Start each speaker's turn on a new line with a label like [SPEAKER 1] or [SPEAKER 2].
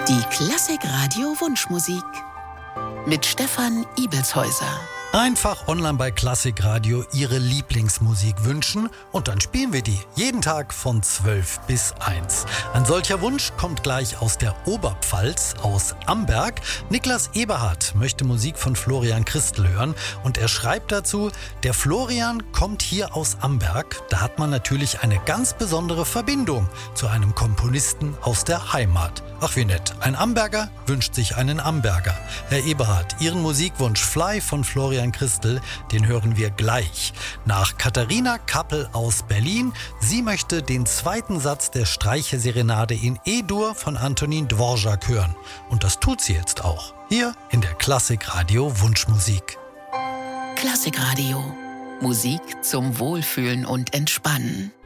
[SPEAKER 1] Die Klassik-Radio Wunschmusik mit Stefan Ibelshäuser.
[SPEAKER 2] Einfach online bei Klassik Radio Ihre Lieblingsmusik wünschen und dann spielen wir die jeden Tag von 12 bis 1. Ein solcher Wunsch kommt gleich aus der Oberpfalz, aus Amberg. Niklas Eberhardt möchte Musik von Florian Christel hören und er schreibt dazu: Der Florian kommt hier aus Amberg. Da hat man natürlich eine ganz besondere Verbindung zu einem Komponisten aus der Heimat. Ach wie nett, ein Amberger wünscht sich einen Amberger. Herr Eberhardt, Ihren Musikwunsch Fly von Florian Christel, den hören wir gleich. Nach Katharina Kappel aus Berlin. Sie möchte den zweiten Satz der Streicherserenade in E-Dur von Antonin Dvorak hören. Und das tut sie jetzt auch. Hier in der Klassik Radio Wunschmusik.
[SPEAKER 1] Klassik Radio. Musik zum Wohlfühlen und Entspannen.